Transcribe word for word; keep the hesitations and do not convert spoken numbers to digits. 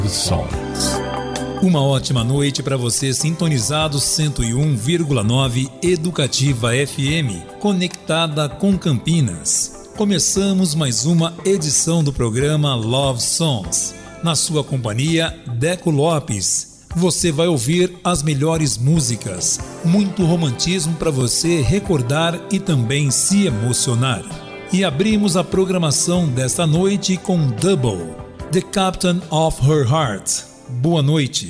Songs. Uma ótima noite para você sintonizado cento e um vírgula nove Educativa F M, conectada com Campinas. Começamos mais uma edição do programa Love Songs. Na sua companhia, Deco Lopes. Você vai ouvir as melhores músicas, muito romantismo para você recordar e também se emocionar. E abrimos a programação desta noite com Double, The Captain of Her Heart. Boa noite.